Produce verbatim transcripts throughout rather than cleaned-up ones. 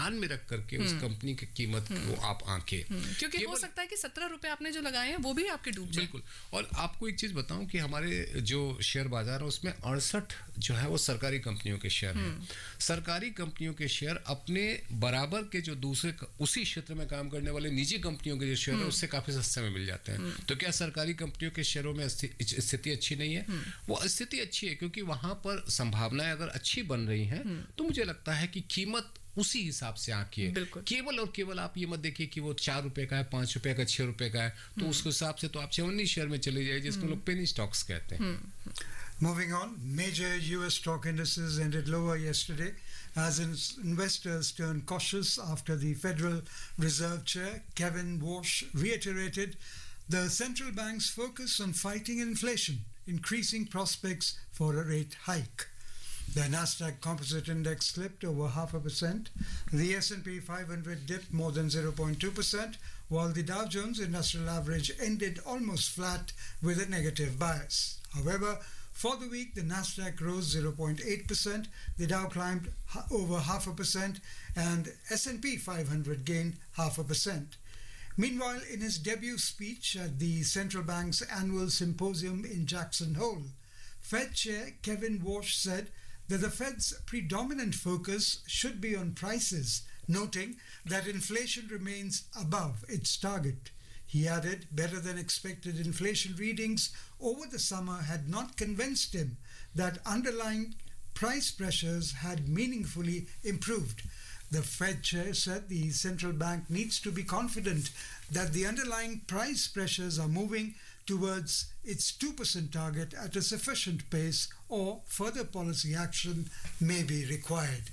ध्यान में रख करके उस कंपनी की कीमत को आप आंकें, क्योंकि हो सकता है कि सत्रह रुपए आपने जो लगाए हैं वो भी आपके डूब जाए। बिल्कुल। और आपको एक चीज बताऊं कि हमारे जो शेयर बाजार है उसमें अड़सठ जो है वो सरकारी कंपनियों के शेयर हैं। सरकारी कंपनियों के शेयर अपने बराबर के जो दूसरे उसी क्षेत्र में काम करने वाले निजी कंपनियों के जो शेयर है उससे काफी सस्ते में मिल जाते हैं। तो क्या सरकारी कंपनियों के शेयरों में स्थिति अच्छी नहीं है? वो स्थिति अच्छी है, क्योंकि वहां पर संभावनाएं अगर अच्छी बन रही हैं तो मुझे लगता है कि कीमत उसी हिसाब से आंकी है। केवल और केवल आप ये मत देखिए कि वो चार रुपए का है, पांच रुपए का, छह रुपए का है, तो उसके हिसाब से तो आप चवन्नी शेयर में चले जाइए, जिसको लोग पेनी स्टॉक्स कहते हैं। Moving on, major U S stock indices ended lower yesterday as investors turned cautious after the Federal Reserve Chair Kevin Warsh reiterated the central bank's focus on fighting inflation, increasing prospects for a rate hike. The Nasdaq Composite Index slipped over half a percent. The S and P five hundred dipped more than zero point two percent, while the Dow Jones Industrial Average ended almost flat with a negative bias. However, for the week, the Nasdaq rose zero point eight percent, the Dow climbed over half a percent, and S and P five hundred gained half a percent. Meanwhile, in his debut speech at the central bank's annual symposium in Jackson Hole, Fed Chair Kevin Warsh said that the Fed's predominant focus should be on prices, noting that inflation remains above its target. He added better than expected inflation readings over the summer had not convinced him that underlying price pressures had meaningfully improved. The Fed chair said the central bank needs to be confident that the underlying price pressures are moving towards its two percent target at a sufficient pace, or further policy action may be required.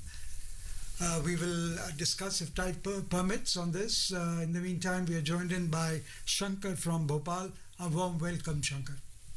Uh, we will uh, discuss if time per- permits on this. Uh, in the meantime, we are joined in by Shankar from Bhopal. A warm welcome, Shankar.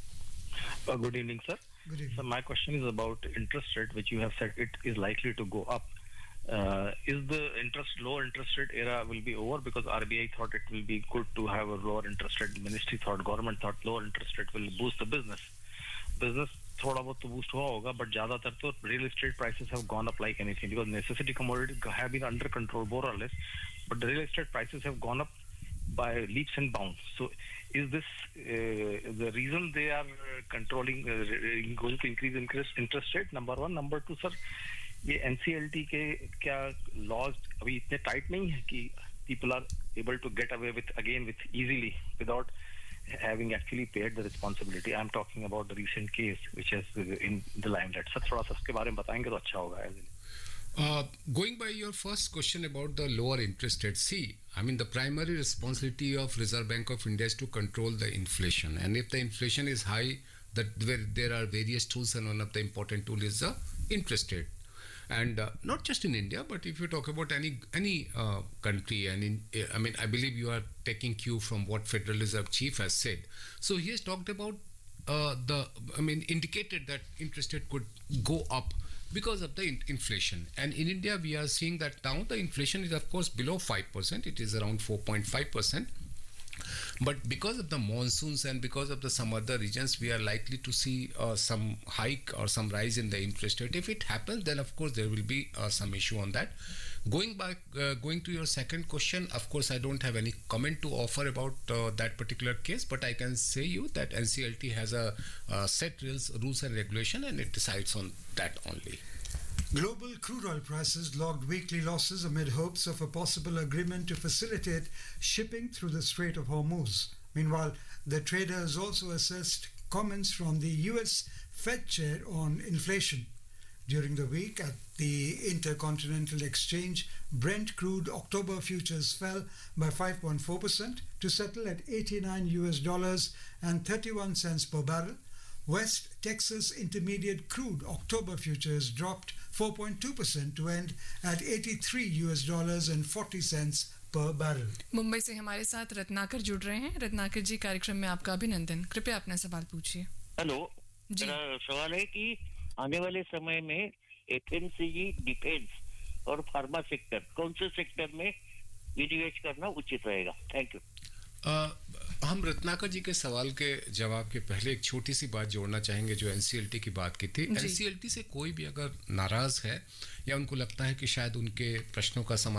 Uh, good evening, sir. Good evening. So my question is about interest rate, which you have said it is likely to go up. Uh, is the interest low interest rate era will be over? Because R B I thought it will be good to have a lower interest rate. Ministry thought, government thought lower interest rate will boost the business. Business थोड़ा बहुत तो boost हुआ होगा, but ज़्यादातर तो real estate prices have gone up like anything because necessity commodities have been under control more or less, but the real estate prices have gone up by leaps and bounds. So, is this uh, the reason they are controlling, uh, going to increase interest interest rate? Number one, number two, sir, ये N C L T के क्या laws अभी इतने tight नहीं है कि people are able to get away with again with easily without having actually paid the responsibility. I'm talking about the recent case which is in the limelight. Sir थोड़ा सा उसके बारे में बताएंगे तो अच्छा होगा. Uh, going by your first question about the lower interest rate, see, I mean, the primary responsibility of Reserve Bank of India is to control the inflation. And if the inflation is high, that where there are various tools, and one of the important tool is the interest rate. And uh, not just in India, but if you talk about any any uh, country, and in, I mean, I believe you are taking cue from what Federal Reserve Chief has said. So he has talked about uh, the, I mean, indicated that interest rate could go up because of the in- inflation. And in India, we are seeing that now the inflation is, of course, below five percent. It is around four point five percent. But because of the monsoons and because of the some other regions, we are likely to see uh, some hike or some rise in the interest rate. If it happens, then of course there will be uh, some issue on that. Going back, uh, going to your second question, of course I don't have any comment to offer about uh, that particular case, but I can say you that N C L T has a uh, set rules, rules and regulation, and it decides on that only. Global crude oil prices logged weekly losses amid hopes of a possible agreement to facilitate shipping through the Strait of Hormuz. Meanwhile, the trader has also assessed comments from the U S Fed chair on inflation. During the week at the Intercontinental Exchange, Brent crude October futures fell by five point four percent to settle at eighty-nine U S dollars and thirty-one cents per barrel. West Texas Intermediate crude October futures dropped four point two percent to end at eighty-three U S dollars and forty cents per barrel. Mumbai से हमारे साथ रत्नाकर जुड़ रहे हैं. रत्नाकर जी, कार्यक्रम में आपका अभिनंदन. कृपया अपना सवाल पूछिए. हेलो, मेरा सवाल है कि आने वाले समय में F M C G, defence और फार्मा सेक्टर, कौन से सेक्टर में निवेश करना उचित रहेगा? Thank you. Uh, हम रत्नाकर जी के सवाल के जवाब के पहले एक छोटी सी बात जोड़ना चाहेंगे जो एनसीएलटी की बात की थी. एनसीएलटी से कोई भी अगर नाराज है या उनको लगता है कि शायद उनके प्रश्नों का समाधान